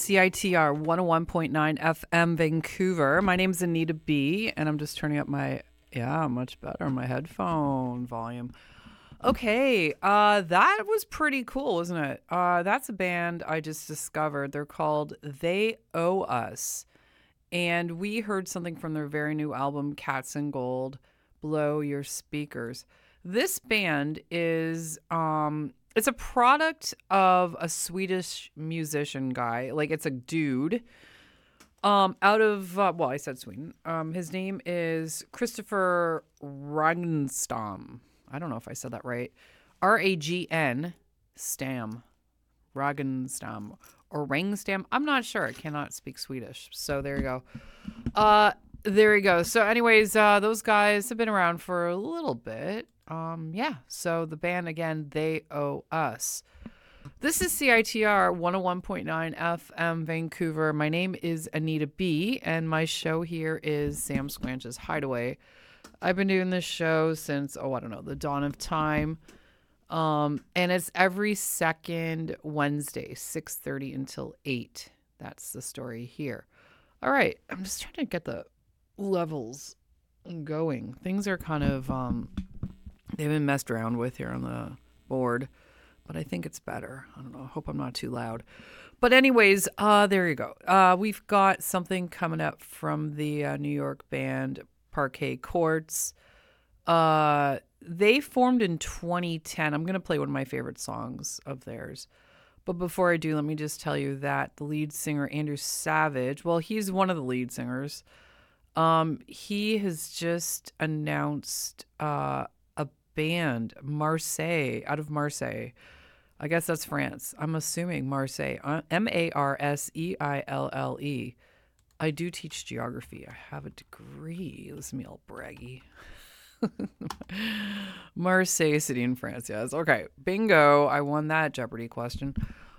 CITR 101.9 FM Vancouver. My name's Anita B, and I'm just turning up my, much better, my headphone volume. Okay, that was pretty cool, wasn't it? That's a band I just discovered. They're called They Owe Us. And we heard something from their very new album, Cats in Gold, Blow Your Speakers. This band is, it's a product of a Swedish musician guy. Like, it's a dude. Out of, I said Sweden. His name is Christopher Ragnstam. I don't know if I said that right. Ragn Stam. Ragnstam. Or Rangstam. I'm not sure. I cannot speak Swedish. So there you go. There you go. So anyways, those guys have been around for a little bit. So the band, again, They Owe Us. This is CITR 101.9 FM Vancouver. My name is Anita B, and my show here is Sam Squanch's Hideaway. I've been doing this show since, the dawn of time. And it's every second Wednesday, 6:30 until 8. That's the story here. All right. I'm just trying to get the levels going. Things are kind of, they've been messed around with here on the board, but I think it's better. I don't know. I hope I'm not too loud. But anyways, there you go. We've got something coming up from the New York band Parquet Courts. They formed in 2010. I'm going to play one of my favorite songs of theirs. But before I do, let me just tell you that the lead singer, Andrew Savage, he's one of the lead singers. He has just announced a band, Marseille, out of Marseille. I guess that's France. I'm assuming Marseille. Marseille. I do teach geography. I have a degree. Listen to me all braggy. Marseille City in France, yes. Okay, bingo. I won that Jeopardy question.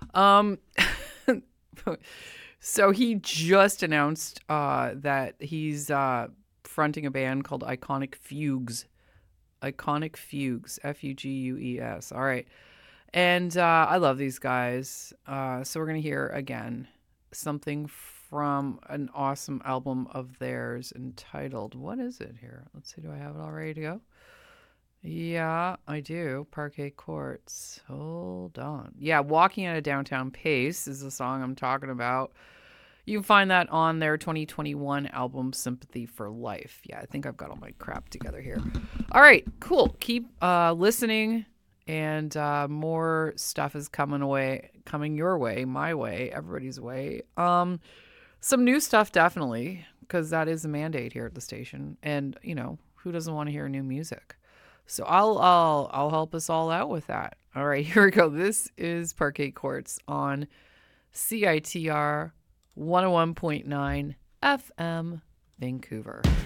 So he just announced that he's fronting a band called Iconic Fugues. Iconic Fugues, Fugues. All right. And I love these guys. So we're going to hear, again, something from an awesome album of theirs entitled, what is it here? Let's see, do I have it all ready to go? Yeah, I do. Parquet Courts. Hold on. Yeah, Walking at a Downtown Pace is the song I'm talking about. You can find that on their 2021 album, Sympathy for Life. Yeah, I think I've got all my crap together here. All right, cool. Keep listening, and more stuff is coming your way, my way, everybody's way. Some new stuff, definitely, because that is a mandate here at the station. And, who doesn't want to hear new music? So I'll help us all out with that. All right, here we go. This is Parquet Courts on CITR 101.9 FM Vancouver.